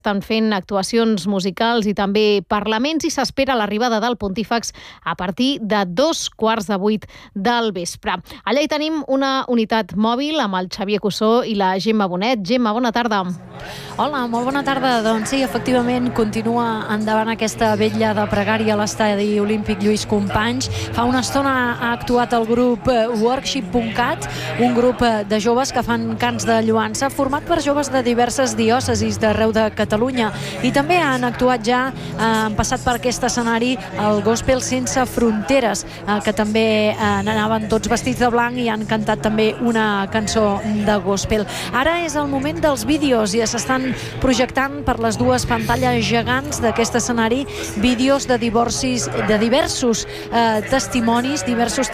estan fent actuacions musicals i també parlaments i s'espera l'arribada del Pontífex a partir de 7:15 del vespre. Allà hi tenim una unitat mòbil amb el Xavier Cussó i la Gemma Bonet. Gemma, bona tarda. Hola, molt bona tarda. Doncs sí, efectivament, continua endavant aquesta vetlla de pregària a l'Estadi Olímpic Lluís Companys. Fa una estona ha actuat el grup Worship.cat, un grup de joves que fan cants de lloança, format per joves de diverses diòcesis d'arreu de Catalunya. I també han actuat ja, han passat per aquest escenari, el Gospel Sense Fronteres, que també anaven tots vestits de blanc i han cantat també una cançó de gospel. Ara és el moment dels vídeos i s'estan projectant per les dues pantalles gegants d'aquest escenari vídeos de diversos testimonis,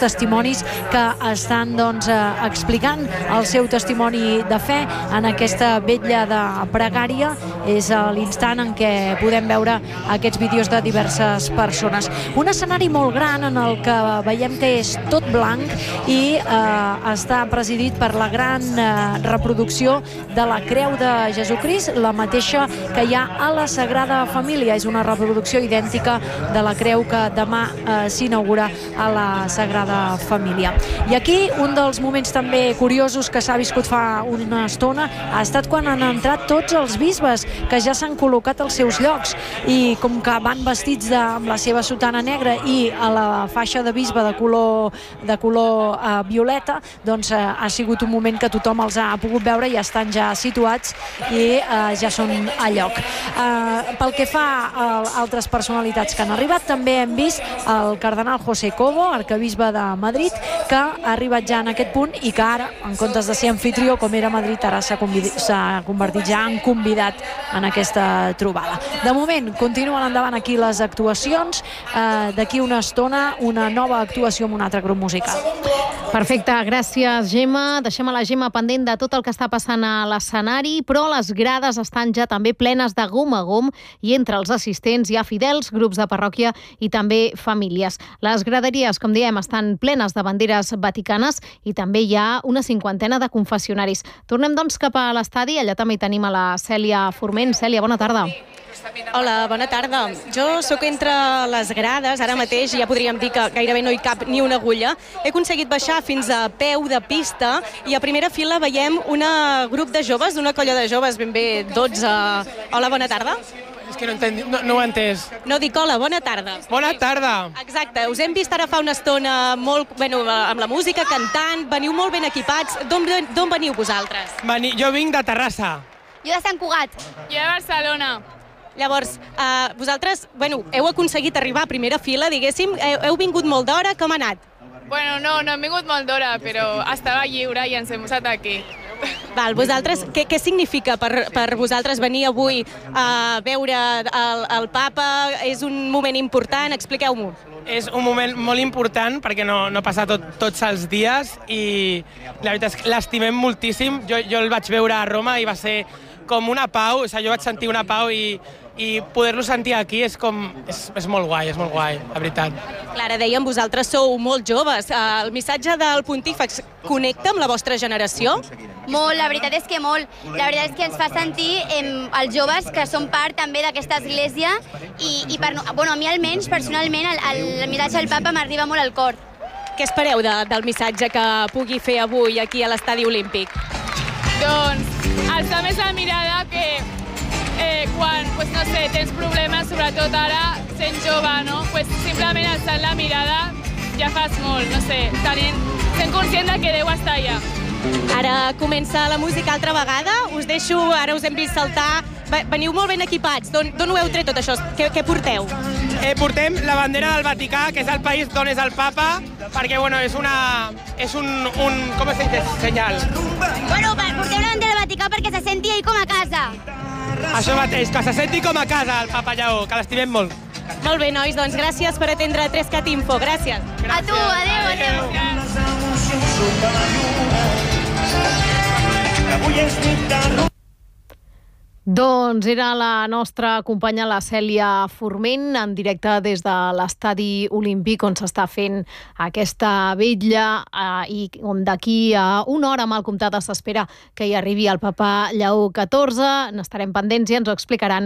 que estan explicant el seu testimoni de fe en aquesta vetlla de pregària. És l'instant en què podem veure aquests vídeos de diverses persones. Un escenari molt gran en el que veiem que és tot blanc i està presidit per la gran reproducció de la Creu de Jesucrist, la mateixa que hi ha a la Sagrada Família. És una reproducció idèntica de la creu que demà s'inaugura a la Sagrada Família. I aquí un dels moments també curiosos que s'ha viscut fa una estona ha estat quan han entrat tots els bisbes, que ja s'han col·locat als seus llocs, i com que van vestits amb la seva sotana negra i a la faixa de bisbe de color violeta, doncs ha sigut un moment que tothom els ha pogut veure i estan ja situats i ja són a lloc. Pel que fa a altres personalitats que han arribat, també hem vist el cardenal José Cobo, arquebisbe de Madrid, que ha arribat ja en aquest punt i que ara, en comptes de ser anfitrió com era Madrid, ara s'ha convertit ja en convidat en aquesta trobada. De moment, continuen endavant aquí les actuacions. D'aquí una estona, una nova actuació amb un altre grup musical. Perfecte, gràcies, Gemma. Deixem a la Gemma pendent de tot el que està passant a l'escenari, però les grades estan ja també plenes de gom a gom i entre els assistents hi ha fidels, grups de parròquia i també famílies. Les graderies, com diem, estan plenes de banderes vaticanes i també hi ha una 50ena de confessionaris. Tornem, doncs, cap a l'estadi. Allà també hi tenim a la Cèlia Forment. Cèlia, bona tarda. Hola, bona tarda. Jo sóc entre les grades, ara mateix ja podríem dir que gairebé no hi cap ni una agulla. He aconseguit baixar fins a peu de pista i a primera fila veiem un grup de joves, una colla de joves, ben bé 12. Hola, bona tarda. És que no ho he entès. No, dic hola, bona tarda. Bona tarda. Exacte, us hem vist ara fa una estona amb la música, cantant, veniu molt ben equipats. D'on veniu vosaltres? Jo vinc de Terrassa. Jo de Sant Cugat. Jo de Barcelona. Llavors, vosaltres, heu aconseguit arribar a primera fila, diguéssim, heu vingut molt d'hora, com ha anat? Bueno, no hem vingut molt d'hora, però estava lliure i ens hem posat aquí. Val, vosaltres, què significa per vosaltres venir avui a veure el papa? És un moment important, expliqueu-m'ho. És un moment molt important perquè no passa tots els dies i la veritat és que l'estimem moltíssim. Jo el vaig veure a Roma i va ser com una pau, jo vaig sentir una pau i poder-lo sentir aquí és molt guai, la veritat. Clara, dèiem, vosaltres sou molt joves. El missatge del Pontífex connecta amb la vostra generació? Molt, la veritat és que molt. La veritat és que ens fa sentir els joves que som part també d'aquesta església i a mi almenys, personalment, el missatge del papa m'arriba molt al cor. Què espereu del missatge que pugui fer avui aquí a l'Estadi Olímpic? Doncs alçar més la mirada que quan, no sé, tens problemes, sobretot ara, sent jove, no? Simplement alçant la mirada ja fas molt, no sé, sent conscient que Déu està allà. Ara comença la música altra vegada, us deixo, ara us hem vist saltar, veniu molt ben equipats, d'on ho heu tret tot això? Què porteu? Portem la bandera del Vaticà, que és el país d'on és el papa, perquè és un com es diu? Senyal. Bueno, portem la bandera del Vaticà perquè se senti ell com a casa. Això mateix, que se senti com a casa el papa Lleó, que l'estimem molt. Molt bé, nois, doncs gràcies per atendre 3Cat Info, gràcies. A tu, adéu. Doncs era la nostra companya, la Cèlia Forment, en directe des de l'Estadi Olímpic, on s'està fent aquesta vetlla i on d'aquí a una hora mal comptada s'espera que hi arribi el papa Lleó XIV. N'estarem pendents i ens ho explicaran